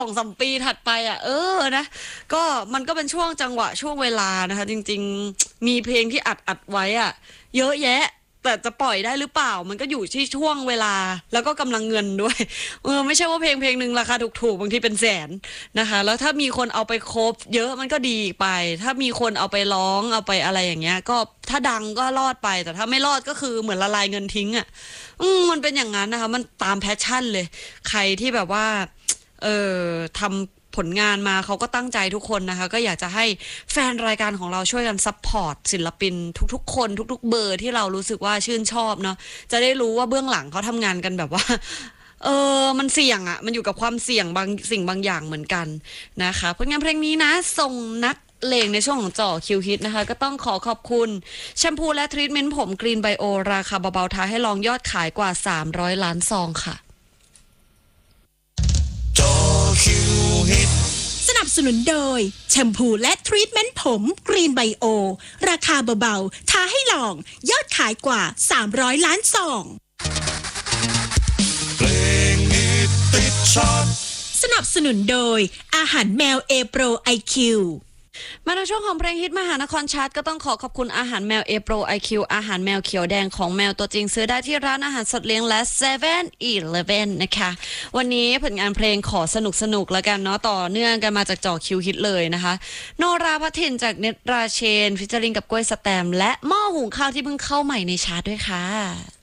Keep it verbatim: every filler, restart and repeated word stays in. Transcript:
สองสามปีถัดไปอ่ะเออนะก็มันก็เป็นช่วงจังหวะช่วงเวลานะคะจริงๆมีเพลงที่อัดอัดไว้อ่ะเยอะแยะแต่จะปล่อยได้หรือเปล่ามันก็อยู่ที่ช่วงเวลาแล้วก็กำลังเงินด้วยเออไม่ใช่ว่าเพลงเพลงหนึ่งราคาถูกๆบางทีเป็นแสนนะคะแล้วถ้ามีคนเอาไปโคฟเยอะมันก็ดีไปถ้ามีคนเอาไปร้องเอาไปอะไรอย่างเงี้ยก็ถ้าดังก็รอดไปแต่ถ้าไม่รอดก็คือเหมือนละลายเงินทิ้งอ่ะอืมมันเป็นอย่างนั้นนะคะมันตามแพชชั่นเลยใครที่แบบว่า เออทำผลงานมาเขาก็ตั้งใจทุกคนนะคะก็อยากจะให้แฟนรายการของเราช่วยกันซัพพอร์ตศิลปินทุกๆคนทุกๆเบอร์ที่เรารู้สึกว่าชื่นชอบเนาะจะได้รู้ว่าเบื้องหลังเขาทำงานกันแบบว่าเออมันเสี่ยงอะมันอยู่กับความเสี่ยงบางสิ่งบางอย่างเหมือนกันนะคะผลงานเพลงนี้นะส่งนักเลงในช่วงของจ่อคิวฮิตนะคะก็ต้องขอขอบคุณแชมพูและทรีทเมนต์ผมกรีนไบโอราคาเบาๆท้าให้ลองยอดขายกว่าสามร้อยล้านซองค่ะสนับสนุนโดยแชมพูและทรีทเมนต์ผมกรีนไบโอราคาเบาๆท้าให้ลองยอดขายกว่าสามร้อยล้านซองเพลงฮิตติดชาร์ตสนับสนุนโดยอาหารแมวเอโปรไอคิวมาในช่วงของเพลงฮิตมหานครชาร์ตก็ต้องขอขอบคุณอาหารแมวเอโปรไอคิวอาหารแมวเขียวแดงของแมวตัวจริงซื้อได้ที่ร้านอาหารสดเลี้ยงและเซเว่นอีเลฟเว่นนะคะวันนี้ผลงานเพลงขอสนุกสนุกแล้วกันเนาะต่อเนื่องกันมาจากจ่อคิวฮิตเลยนะคะโนราพัทินจากเนตราเชนฟิชเจอริงกับกล้วยสแตมและหม้อหุงข้าวที่เพิ่งเข้าใหม่ในชาร์ตด้วยค่ะ